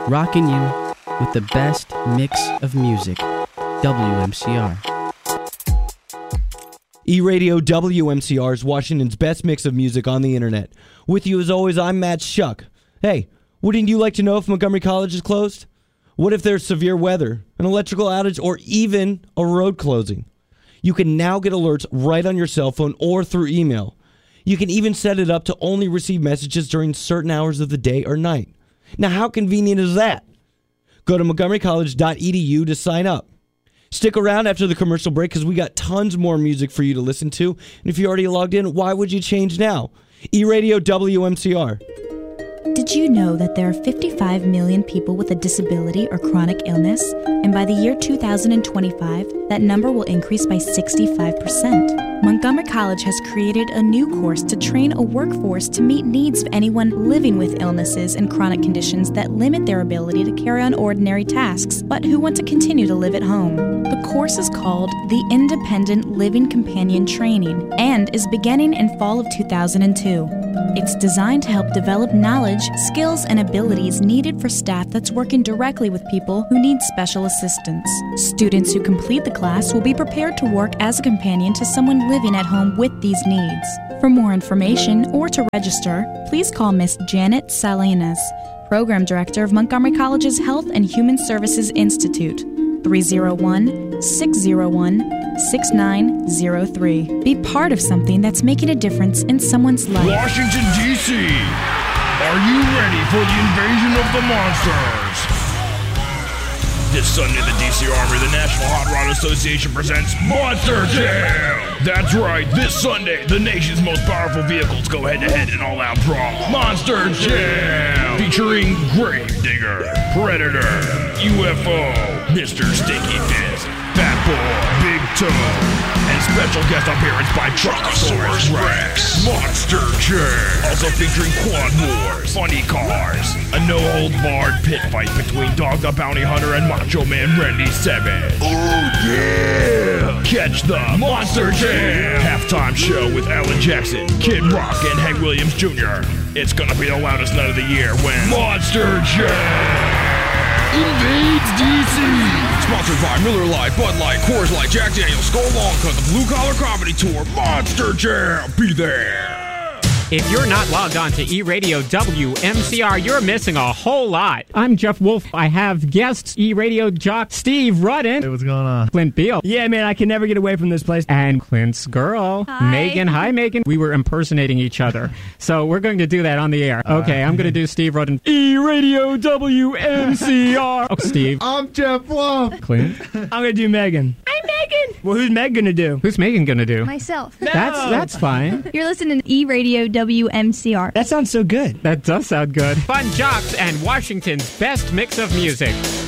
rocking you with the best mix of music. WMCR. E-Radio WMCR is Washington's best mix of music on the internet. With you as always, I'm Matt Shuck. Hey, wouldn't you like to know if Montgomery College is closed? What if there's severe weather, an electrical outage, or even a road closing? You can now get alerts right on your cell phone or through email. You can even set it up to only receive messages during certain hours of the day or night. Now, how convenient is that? Go to montgomerycollege.edu to sign up. Stick around after the commercial break because we got tons more music for you to listen to. And if you already logged in, why would you change now? E-Radio WMCR. Did you know that there are 55 million people with a disability or chronic illness? And by the year 2025, that number will increase by 65%. Montgomery College has created a new course to train a workforce to meet needs of anyone living with illnesses and chronic conditions that limit their ability to carry on ordinary tasks, but who want to continue to live at home. The course is called the Independent Living Companion Training and is beginning in fall of 2002. It's designed to help develop knowledge, skills, and abilities needed for staff that's working directly with people who need special assistance. Students who complete the class will be prepared to work as a companion to someone living at home with these needs. For more information or to register, please call Miss Janet Salinas, Program Director of Montgomery College's Health and Human Services Institute, 301-601-6903. Be part of something that's making a difference in someone's life. Washington, D.C., are you ready for the invasion of the monsters? This Sunday, the D.C. Armory, the National Hot Rod Association presents Monster Jam! That's right, this Sunday, the nation's most powerful vehicles go head-to-head in all-out brawl. Monster Jam! Featuring Gravedigger, Predator, UFO, Mr. Stinky Fist, Fat Boy, Big Toe, and special guest appearance by Truckosaurus Rex. Monster Jam! Also featuring Quad Wars, funny cars, a no-holds-barred pit fight between Dog the Bounty Hunter and Macho Man Randy Savage. Oh yeah! Catch the Monster Jam halftime show with Alan Jackson, Kid Rock, and Hank Williams Jr. It's gonna be the loudest night of the year when Monster Jam invades DC. Sponsored by Miller Lite, Bud Light, Coors Light, Jack Daniels, Skull Long Cut, the Blue Collar Comedy Tour. Monster Jam, be there. If you're not logged on to E-Radio WMCR, you're missing a whole lot. I'm Jeff Wolf. I have guests, E-Radio jock Steve Rudden. Hey, what's going on? Clint Beal. Yeah, man, I can never get away from this place. And Clint's girl, Hi. Megan. Hi, Megan. We were impersonating each other. So we're going to do that on the air. Okay, I'm going to do Steve Rudden. E-Radio WMCR. Oh, Steve. I'm Jeff Wolf. Clint. I'm going to do Megan. I'm Megan. Well, who's Meg going to do? Who's Megan going to do? Myself. That's fine. You're listening to E-Radio WMCR. That sounds so good. That does sound good. Fun jocks and Washington's best mix of music.